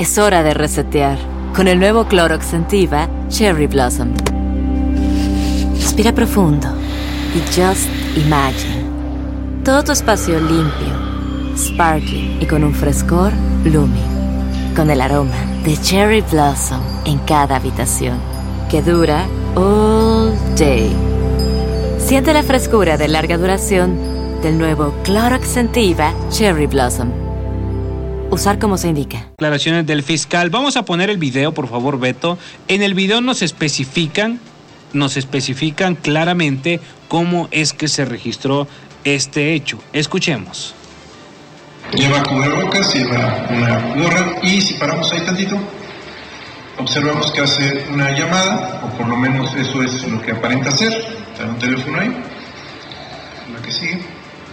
Es hora de resetear con el nuevo Clorox Scentiva Cherry Blossom. Respira profundo y just imagine. Todo tu espacio limpio, sparkling y con un frescor blooming. Con el aroma de Cherry Blossom en cada habitación, que dura all day. Siente la frescura de larga duración del nuevo Clorox Scentiva Cherry Blossom. Usar como se indica. Declaraciones del fiscal. Vamos a poner el video, por favor, Beto. En el video nos especifican claramente cómo es que se registró este hecho. Escuchemos. Lleva cubrebocas, lleva una gorra y si paramos ahí tantito, observamos que hace una llamada, o por lo menos eso es lo que aparenta hacer. Está un teléfono ahí. La que sigue.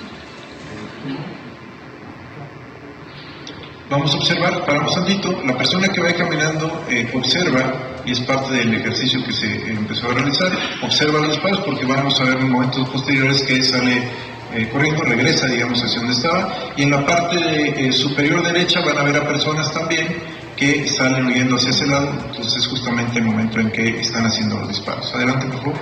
Vamos a observar, paramos tantito, la persona que va caminando observa, y es parte del ejercicio que se empezó a realizar, observa los disparos porque vamos a ver en momentos posteriores que sale corriendo, regresa, digamos, hacia donde estaba, y en la parte superior derecha van a ver a personas también que salen huyendo hacia ese lado, entonces es justamente el momento en que están haciendo los disparos. Adelante, por favor.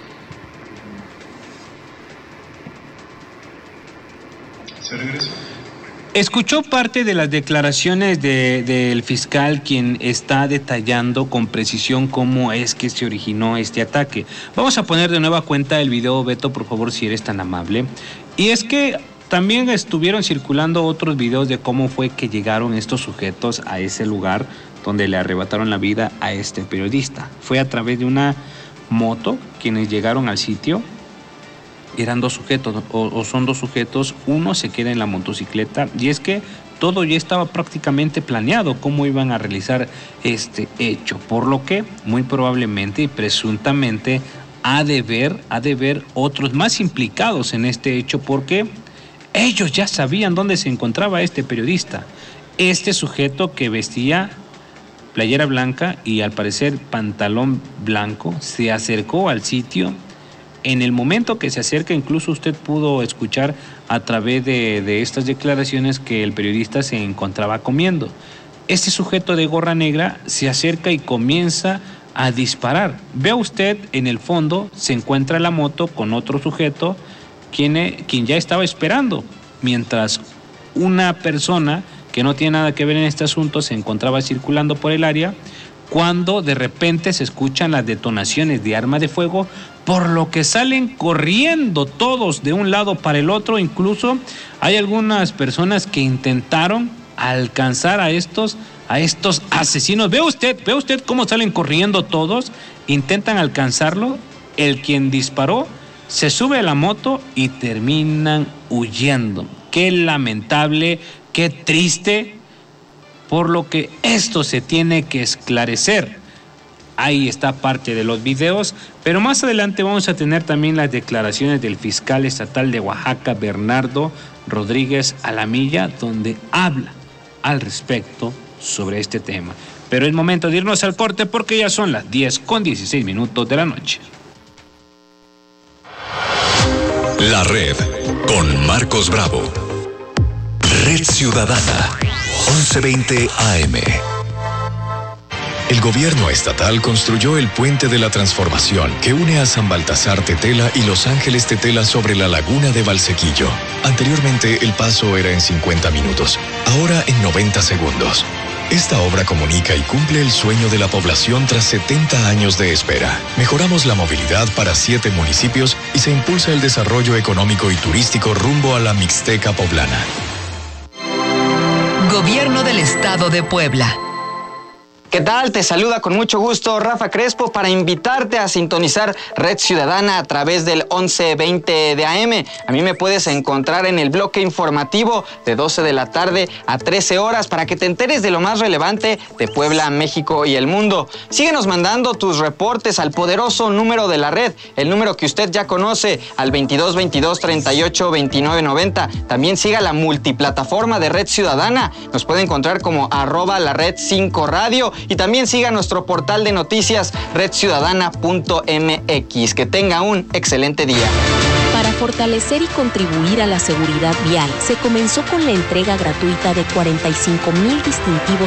Se regresa. Escuchó parte de las declaraciones del fiscal, quien está detallando con precisión cómo es que se originó este ataque. Vamos a poner de nueva cuenta el video, Beto, por favor, si eres tan amable. Y es que también estuvieron circulando otros videos de cómo fue que llegaron estos sujetos a ese lugar donde le arrebataron la vida a este periodista. Fue a través de una moto quienes llegaron al sitio. Eran dos sujetos, o son dos sujetos, uno se queda en la motocicleta, y es que todo ya estaba prácticamente planeado cómo iban a realizar este hecho, por lo que muy probablemente y presuntamente ha de haber otros más implicados en este hecho, porque ellos ya sabían dónde se encontraba este periodista. Este sujeto que vestía playera blanca y al parecer pantalón blanco se acercó al sitio. En el momento que se acerca, incluso usted pudo escuchar a través de estas declaraciones que el periodista se encontraba comiendo. Este sujeto de gorra negra se acerca y comienza a disparar. Vea usted, en el fondo se encuentra la moto con otro sujeto quien ya estaba esperando, mientras una persona que no tiene nada que ver en este asunto se encontraba circulando por el área, cuando de repente se escuchan las detonaciones de arma de fuego, por lo que salen corriendo todos de un lado para el otro. Incluso hay algunas personas que intentaron alcanzar a estos asesinos. Ve usted cómo salen corriendo todos, intentan alcanzarlo. El quien disparó se sube a la moto y terminan huyendo. Qué lamentable, qué triste, por lo que esto se tiene que esclarecer. Ahí está parte de los videos, pero más adelante vamos a tener también las declaraciones del fiscal estatal de Oaxaca, Bernardo Rodríguez Alamilla, donde habla al respecto sobre este tema. Pero es momento de irnos al corte porque ya son las 10:16 de la noche. La Red con Marcos Bravo. Red Ciudadana, 1120 AM. El gobierno estatal construyó el Puente de la Transformación que une a San Baltasar Tetela y Los Ángeles Tetela sobre la laguna de Valsequillo. Anteriormente el paso era en 50 minutos, ahora en 90 segundos. Esta obra comunica y cumple el sueño de la población tras 70 años de espera. Mejoramos la movilidad para 7 municipios y se impulsa el desarrollo económico y turístico rumbo a la Mixteca poblana. Gobierno del Estado de Puebla. ¿Qué tal? Te saluda con mucho gusto Rafa Crespo para invitarte a sintonizar Red Ciudadana a través del 1120 de AM. A mí me puedes encontrar en el bloque informativo de 12 de la tarde a 13 horas para que te enteres de lo más relevante de Puebla, México y el mundo. Síguenos mandando tus reportes al poderoso número de la red, el número que usted ya conoce, al 22 22 38 29 90. También siga la multiplataforma de Red Ciudadana. Nos puede encontrar como @lared5radio. Y también siga nuestro portal de noticias redciudadana.mx. Que tenga un excelente día. Para fortalecer y contribuir a la seguridad vial, se comenzó con la entrega gratuita de 45,000 distintivos